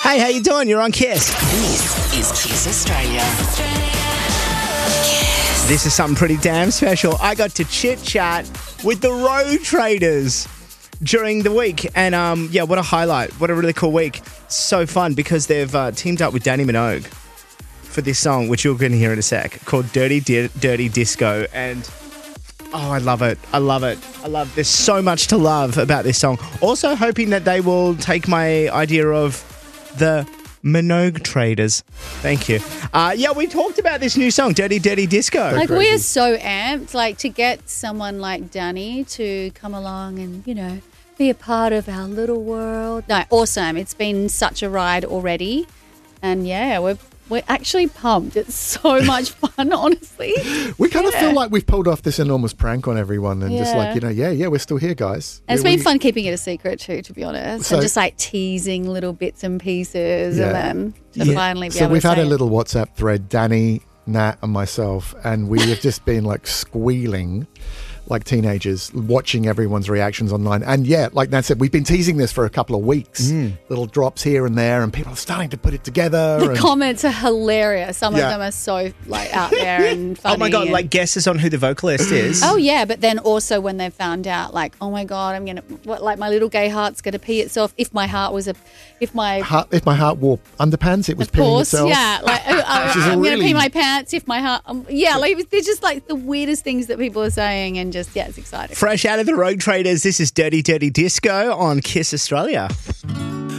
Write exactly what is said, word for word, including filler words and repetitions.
Hey, how you doing? You're on Kiss. This is Kiss Australia. Kiss. This is something pretty damn special. I got to chit-chat with the Road Traders during the week. And, um, yeah, what a highlight. What a really cool week. So fun because they've uh, teamed up with Danny Minogue for this song, which you're going to hear in a sec, called Dirty Di- Dirty Disco. And, oh, I love it. I love it. I love There's so much to love about this song. Also hoping that they will take my idea of the Minogue Traders. Thank you. Uh, yeah, we talked about this new song, Dirty Dirty Disco. Like, we are so amped, like, to get someone like Danny to come along and, you know, be a part of our little world. No, awesome. It's been such a ride already. And, yeah, we're we're actually pumped. It's so much fun, honestly. We kind of Yeah. feel like we've pulled off this enormous prank on everyone and just Yeah. like, you know, yeah, yeah, we're still here, guys. And it's We- been we- fun keeping it a secret too, to be honest. So- and just like teasing little bits and pieces Yeah. and then to Yeah. finally be So able we've to had say a it. little WhatsApp thread, Danny, Nat and myself, and we have just been like squealing like teenagers, watching everyone's reactions online. And yeah, like Nat said, we've been teasing this for a couple of weeks. Little drops here and there, and people are starting to put it together. The and- comments are hilarious. Some Yeah. of them are so like out there and funny. Oh my God, and- like guesses on who the vocalist is. Oh yeah, but then also when they found out, like, oh my God, I'm gonna, what, like my little gay heart's gonna pee itself. If my heart was a, if my, Heart- if my heart wore underpants, it was of peeing course, itself. yeah, like oh, oh, Which is a I'm gonna really- pee my pants. If my heart, um, yeah, like they're just like the weirdest things that people are saying, and just yeah, it's exciting. Fresh out of the Road Traders, this is Dirty Dirty Disco on Kiss Australia.